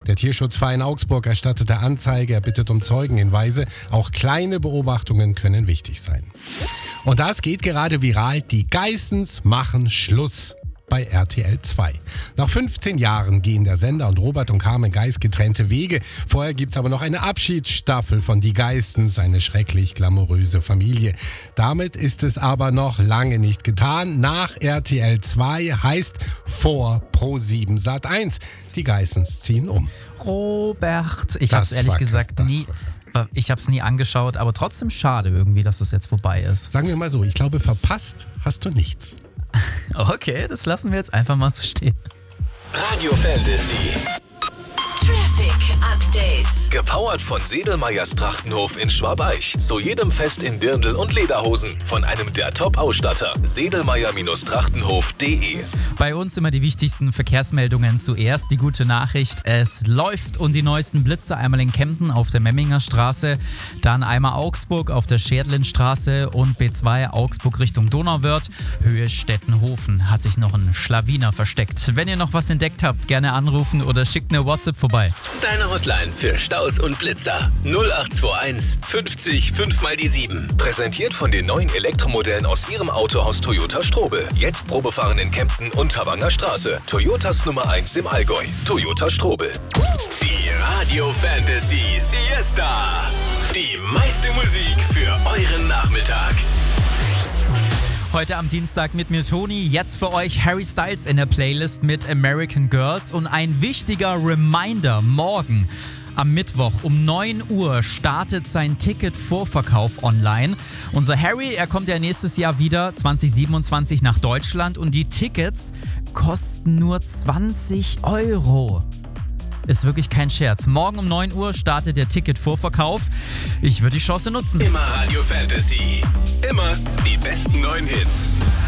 Der Tierschutzverein Augsburg erstattete Anzeige, er bittet um Zeugenhinweise. Auch kleine Beobachtungen können wichtig sein. Und das geht gerade viral. Die Geissens machen Schluss bei RTL 2. Nach 15 Jahren gehen der Sender und Robert und Carmen Geiss getrennte Wege. Vorher gibt's aber noch eine Abschiedsstaffel von Die Geissens, eine schrecklich glamouröse Familie. Damit ist es aber noch lange nicht getan. Nach RTL 2 heißt vor Pro7 Sat1. Die Geissens ziehen um. Robert, ich habe es ehrlich gesagt ich habe es nie angeschaut, aber trotzdem schade irgendwie, dass es jetzt vorbei ist. Sagen wir mal so, ich glaube, verpasst hast du nichts. Okay, das lassen wir jetzt einfach mal so stehen. Radio Fantasy. Traffic Update. Gepowert von Sedelmeyers Trachtenhof in Schwabeich. Zu jedem Fest in Dirndl und Lederhosen. Von einem der Top-Ausstatter. Sedelmeyer-Trachtenhof.de. Bei uns immer die wichtigsten Verkehrsmeldungen zuerst. Die gute Nachricht, es läuft und die neuesten Blitze. Einmal in Kempten auf der Memminger Straße, dann einmal Augsburg auf der Schärdlinstraße und B2 Augsburg Richtung Donauwörth. Höhe Stettenhofen hat sich noch ein Schlawiner versteckt. Wenn ihr noch was entdeckt habt, gerne anrufen oder schickt eine WhatsApp vorbei. Deine Hotline für Staus und Blitzer. 0821 50 5 mal die 7. Präsentiert von den neuen Elektromodellen aus ihrem Autohaus Toyota Strobel. Jetzt Probefahren in Kempten und Tawanger Straße. Toyotas Nummer 1 im Allgäu. Toyota Strobel. Die Radio Fantasy Siesta. Die meiste Musik für euren Nachmittag. Heute am Dienstag mit mir Toni, jetzt für euch Harry Styles in der Playlist mit American Girls und ein wichtiger Reminder, morgen am Mittwoch um 9 Uhr startet sein Ticket-Vorverkauf online. Unser Harry, er kommt ja nächstes Jahr wieder 2027 nach Deutschland und die Tickets kosten nur 20 €. Ist wirklich kein Scherz. Morgen um 9 Uhr startet der Ticket-Vorverkauf. Ich würde die Chance nutzen. Immer Radio Fantasy. Immer die besten neuen Hits.